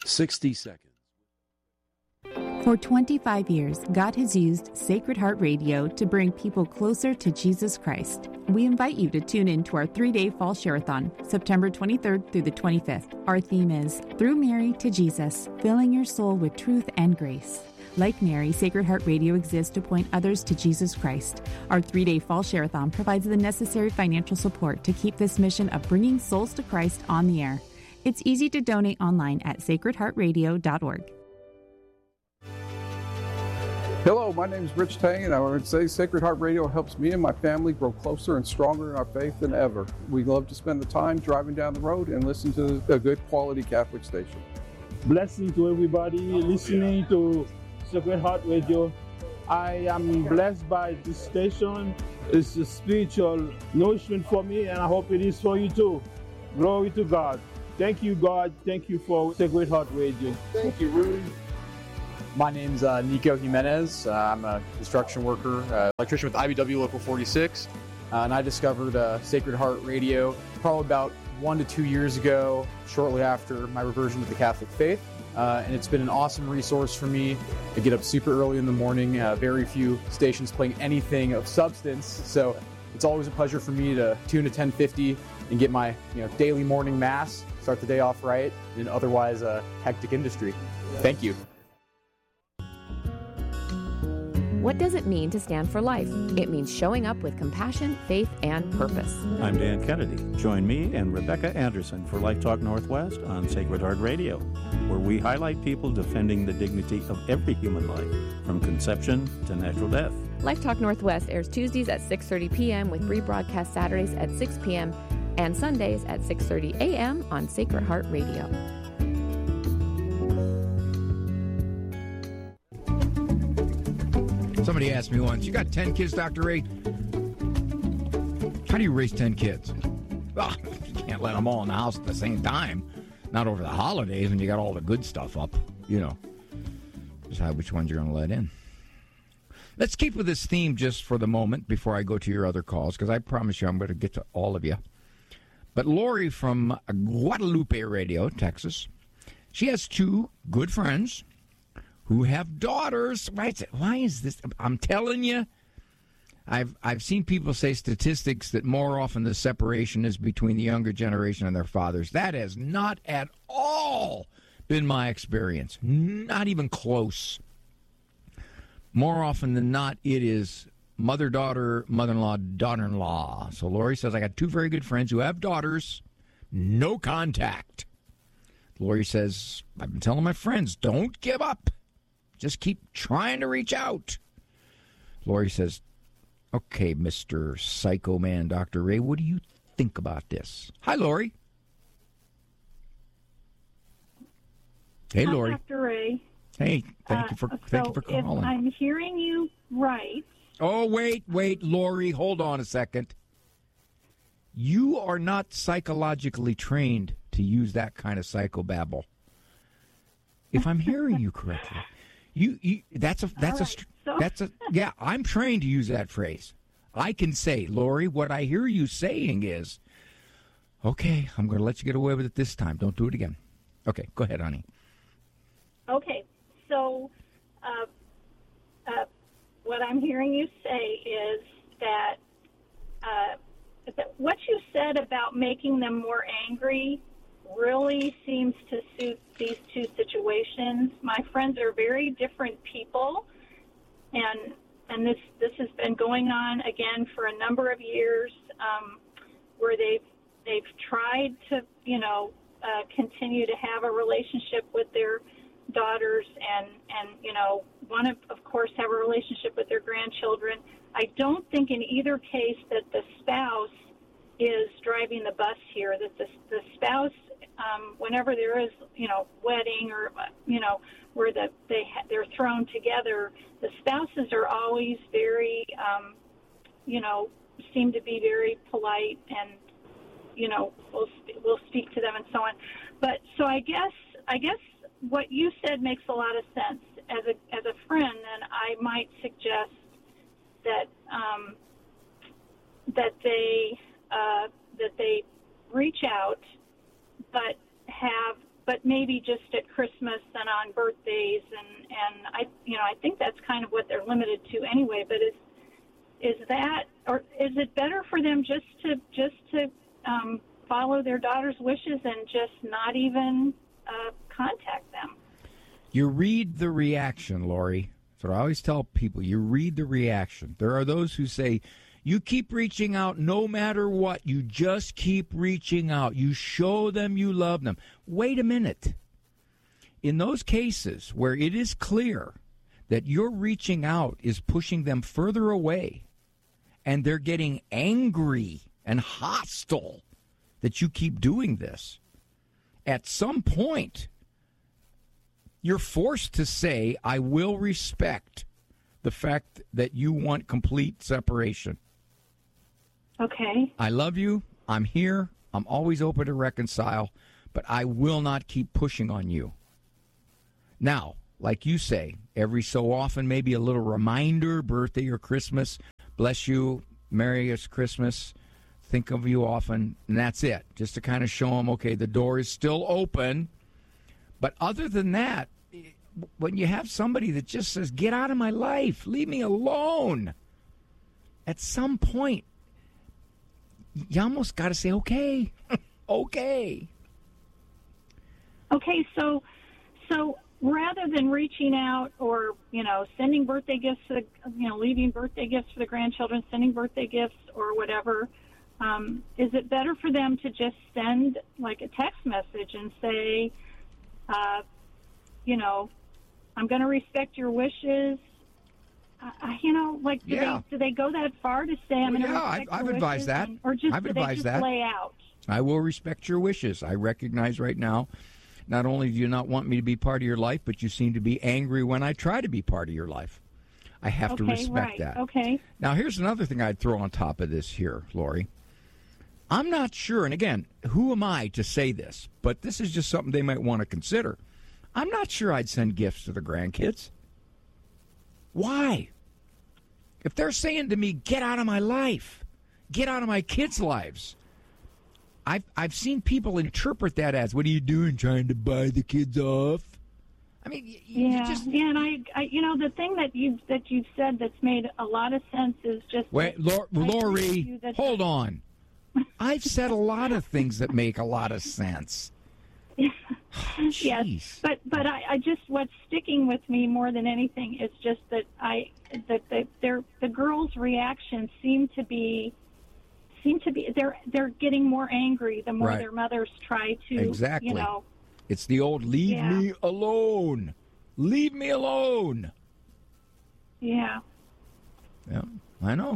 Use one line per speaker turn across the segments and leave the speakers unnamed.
60 seconds.
For 25 years, God has used Sacred Heart Radio to bring people closer to Jesus Christ. We invite you to tune in to our 3-day Fall Share-a-thon, September 23rd through the 25th. Our theme is Through Mary to Jesus, filling your soul with truth and grace. Like Mary, Sacred Heart Radio exists to point others to Jesus Christ. Our 3-day Fall Share-a-thon provides the necessary financial support to keep this mission of bringing souls to Christ on the air. It's easy to donate online at sacredheartradio.org.
Hello, my name is Rich Tang, and I would say Sacred Heart Radio helps me and my family grow closer and stronger in our faith than ever. We love to spend the time driving down the road and listen to a good quality Catholic station.
Blessing to everybody listening to Sacred Heart Radio. I am blessed by this station. It's a spiritual nourishment for me, and I hope it is for you too. Glory to God. Thank you, God. Thank you for Sacred Heart Radio.
Thank you, Rudy.
My name's Nico Jimenez. I'm a construction worker, electrician with IBW Local 46, and I discovered Sacred Heart Radio probably about 1 to 2 years ago, shortly after my reversion to the Catholic faith, and it's been an awesome resource for me. I get up super early in the morning, very few stations playing anything of substance, so it's always a pleasure for me to tune to 1050 and get my daily morning mass, start the day off right, in otherwise a hectic industry. Thank you.
What does it mean to stand for life? It means showing up with compassion, faith, and purpose.
I'm Dan Kennedy. Join me and Rebecca Anderson for Life Talk Northwest on Sacred Heart Radio, where we highlight people defending the dignity of every human life, from conception to natural death.
Life Talk Northwest airs Tuesdays at 6:30 p.m. with rebroadcast Saturdays at 6 p.m. and Sundays at 6:30 a.m. on Sacred Heart Radio.
Somebody asked me once, you got 10 kids, Dr. Ray? How do you raise 10 kids? Well, you can't let them all in the house at the same time. Not over the holidays when you got all the good stuff up, Decide which ones you're going to let in. Let's keep with this theme just for the moment before I go to your other calls, because I promise you I'm going to get to all of you. But Lori from Guadalupe Radio, Texas, she has 2 good friends who have daughters. Why is this? I'm telling you, I've seen people say statistics that more often the separation is between the younger generation and their fathers. That has not at all been my experience. Not even close. More often than not, it is mother-daughter, mother-in-law, daughter-in-law. So Lori says, I got 2 very good friends who have daughters. No contact. Lori says, I've been telling my friends, don't give up. Just keep trying to reach out. Lori says, okay, Mr. Psycho Man, Dr. Ray, what do you think about this? Hi, Lori. Hey,
Hi,
Lori.
Dr. Ray.
Hey, thank you for calling.
If I'm hearing you right.
Oh, wait, Lori, hold on a second. You are not psychologically trained to use that kind of psychobabble. If I'm hearing you correctly. I'm trained to use that phrase. I can say, Lori, what I hear you saying is, okay, I'm going to let you get away with it this time. Don't do it again. Okay, go ahead, honey.
Okay, so what I'm hearing you say is that what you said about making them more angry really seems to suit these 2 situations. My friends are very different people, and this has been going on again for a number of years, where they've tried to continue to have a relationship with their daughters and want to of course have a relationship with their grandchildren. I don't think in either case that the spouse is driving the bus here, that the spouse, whenever there is, wedding or, where they're thrown together, the spouses are always very, seem to be very polite and, we'll speak to them and so on. But so I guess what you said makes a lot of sense. As a friend, then I might suggest that that they reach out, but have but maybe just at Christmas and on birthdays, and I think that's kind of what they're limited to anyway. But is that, or is it better for them just to follow their daughter's wishes and just not even contact them?
You read the reaction, Lori. That's what I always tell people. You read the reaction. There are those who say, you keep reaching out no matter what. You just keep reaching out. You show them you love them. Wait a minute. In those cases where it is clear that your reaching out is pushing them further away and they're getting angry and hostile that you keep doing this, at some point, you're forced to say, I will respect the fact that you want complete separation.
Okay.
I love you. I'm here. I'm always open to reconcile, but I will not keep pushing on you. Now, like you say, every so often, maybe a little reminder, birthday or Christmas, bless you, Merry Christmas, think of you often, and that's it. Just to kind of show them, okay, the door is still open. But other than that, when you have somebody that just says, get out of my life, leave me alone, at some point, you almost got to say, okay, okay.
Okay, so rather than reaching out or, sending birthday gifts to leaving birthday gifts for the grandchildren, sending birthday gifts or whatever, is it better for them to just send like a text message and say, I'm going to respect your wishes? Do they go that far to say I'm going to respect
I've
your
advised
wishes?
that.
Or just
I've
do
advised
they just
that.
play out?
I will respect your wishes. I recognize right now, not only do you not want me to be part of your life, but you seem to be angry when I try to be part of your life. I have to respect that.
Okay.
Now, here's another thing I'd throw on top of this here, Lori. I'm not sure, and again, who am I to say this? But this is just something they might want to consider. I'm not sure I'd send gifts to the grandkids. Why? If they're saying to me, get out of my life, get out of my kids' lives, I've seen people interpret that as, what are you doing, trying to buy the kids off? I mean, you just...
Yeah, and I the thing that you've said that's made a lot of sense is just...
Wait, Lori, hold on. I've said a lot of things that make a lot of sense.
Yes, but I just, what's sticking with me more than anything is just that the girls' reactions seem to be they're getting more angry the more their mothers try to
exactly. It's the old leave me alone. Leave me alone.
Yeah.
Yeah, I know.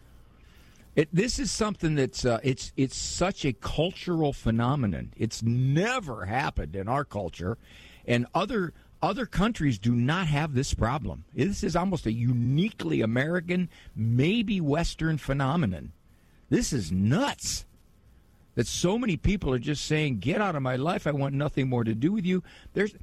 This is something that's it's such a cultural phenomenon. It's never happened in our culture, and other countries do not have this problem. This is almost a uniquely American, maybe Western phenomenon. This is nuts. That so many people are just saying, "Get out of my life. I want nothing more to do with you." There's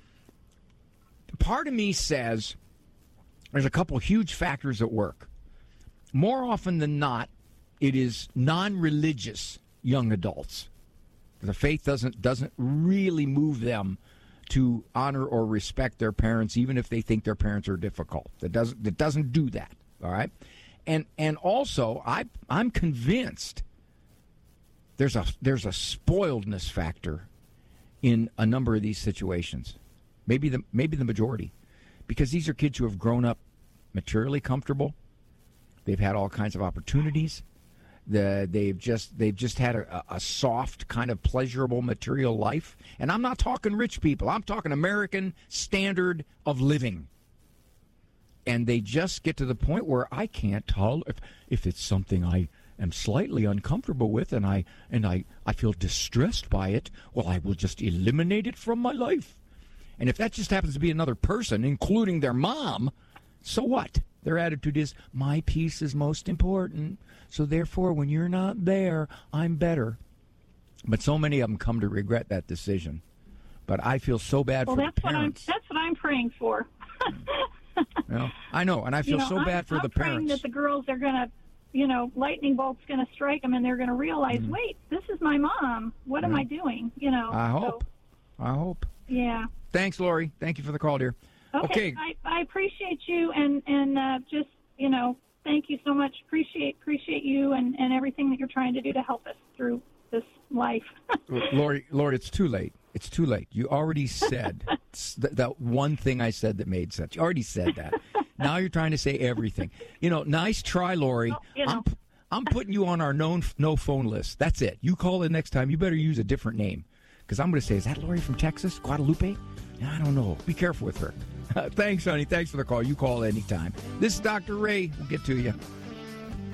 part of me says there's a couple huge factors at work. More often than not, it is non-religious young adults. The faith doesn't really move them to honor or respect their parents, even if they think their parents are difficult. It doesn't do that. All right, and also I'm convinced there's a spoiledness factor in a number of these situations. Maybe the majority, because these are kids who have grown up materially comfortable. They've had all kinds of opportunities. They've just had a soft, kind of pleasurable material life. And I'm not talking rich people. I'm talking American standard of living. And they just get to the point where I can't tolerate, if it's something I am slightly uncomfortable with and I feel distressed by it, well, I will just eliminate it from my life. And if that just happens to be another person, including their mom, so what? Their attitude is, my peace is most important, so therefore when you're not there, I'm better. But so many of them come to regret that decision. But I feel so bad for the parents.
That's what I'm praying for.
Well, I know, and I feel so bad for the parents.
I'm praying that the girls are going to, lightning bolt's going to strike them, and they're going to realize, wait, this is my mom. What am I doing?
I hope. I hope.
Yeah.
Thanks, Lori. Thank you for the call, dear.
Okay. I appreciate you, and just, thank you so much. Appreciate you and everything that you're trying to do to help us through this life.
Lori, it's too late. It's too late. You already said that one thing I said that made sense. You already said that. Now you're trying to say everything. Nice try, Lori. Well, I'm putting you on our no phone list. That's it. You call in next time. You better use a different name. Because I'm going to say, is that Lori from Texas? Guadalupe? I don't know. Be careful with her. Thanks, honey. Thanks for the call. You call anytime. This is Dr. Ray. We'll get to you.